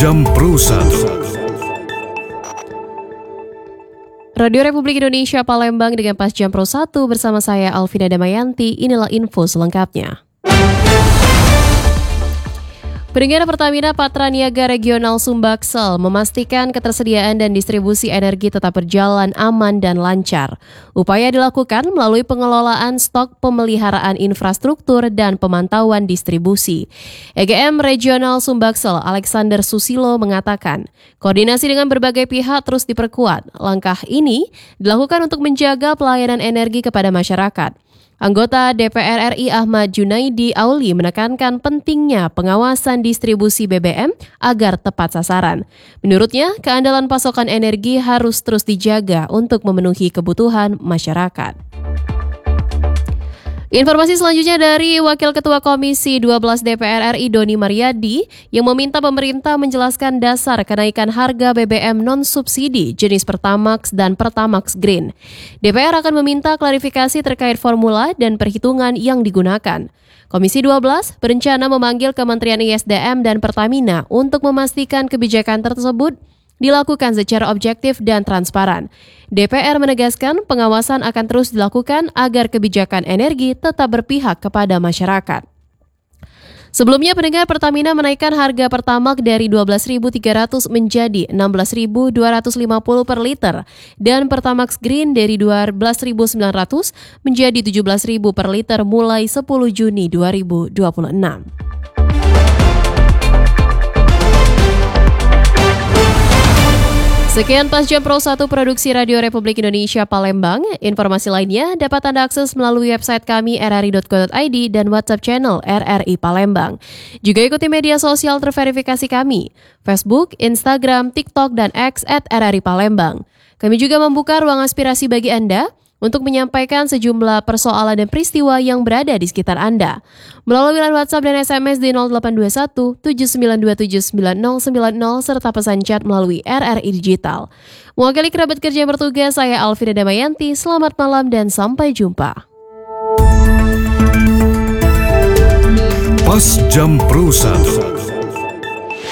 Jam Pro 1. Radio Republik Indonesia Palembang dengan Pas Jam Pro 1 bersama saya Alvina Damayanti. Inilah info selengkapnya. Pendengar Pertamina Patraniaga Regional Sumbaksel memastikan ketersediaan dan distribusi energi tetap berjalan aman dan lancar. Upaya dilakukan melalui pengelolaan stok, pemeliharaan infrastruktur, dan pemantauan distribusi. EGM Regional Sumbaksel Alexander Susilo mengatakan, koordinasi dengan berbagai pihak terus diperkuat. Langkah ini dilakukan untuk menjaga pelayanan energi kepada masyarakat. Anggota DPR RI Ahmad Junaidi Auli menekankan pentingnya pengawasan distribusi BBM agar tepat sasaran. Menurutnya, keandalan pasokan energi harus terus dijaga untuk memenuhi kebutuhan masyarakat. Informasi selanjutnya dari Wakil Ketua Komisi 12 DPR RI Doni Mariadi yang meminta pemerintah menjelaskan dasar kenaikan harga BBM non-subsidi jenis Pertamax dan Pertamax Green. DPR akan meminta klarifikasi terkait formula dan perhitungan yang digunakan. Komisi 12 berencana memanggil Kementerian ISDM dan Pertamina untuk memastikan kebijakan tersebut dilakukan secara objektif dan transparan. DPR menegaskan pengawasan akan terus dilakukan agar kebijakan energi tetap berpihak kepada masyarakat. Sebelumnya, pendengar, Pertamina menaikkan harga Pertamax dari Rp12.300 menjadi Rp16.250 per liter dan Pertamax Green dari Rp12.900 menjadi Rp17.000 per liter mulai 10 Juni 2026. Sekian Pas Jam Pro 1 Produksi Radio Republik Indonesia Palembang. Informasi lainnya dapat Anda akses melalui website kami rri.co.id dan WhatsApp channel RRI Palembang. Juga ikuti media sosial terverifikasi kami, Facebook, Instagram, TikTok, dan X @RRI Palembang. Kami juga membuka ruang aspirasi bagi Anda untuk menyampaikan sejumlah persoalan dan peristiwa yang berada di sekitar Anda. Melalui line WhatsApp dan SMS di 0821 7927 9090 serta pesan chat melalui RRI Digital. Mewakili kerabat kerja yang bertugas, saya Alvina Damayanti. Selamat malam dan sampai jumpa. Pas Jam Pro 1.